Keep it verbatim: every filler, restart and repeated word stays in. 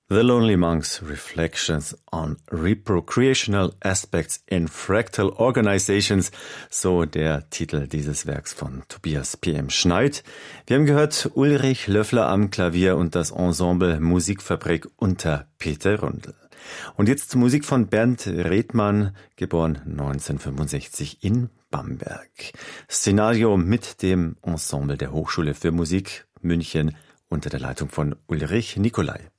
The Lonely Monks Reflections on Reprocreational Aspects in Fractal Organizations, so der Titel dieses Werks von Tobias P M. Schneid. Wir haben gehört Ulrich Löffler am Klavier und das Ensemble Musikfabrik unter Peter Rundl. Und jetzt Musik von Bernd Redmann, geboren neunzehnhundertfünfundsechzig in Bamberg. Szenario mit dem Ensemble der Hochschule für Musik München unter der Leitung von Ulrich Nicolai.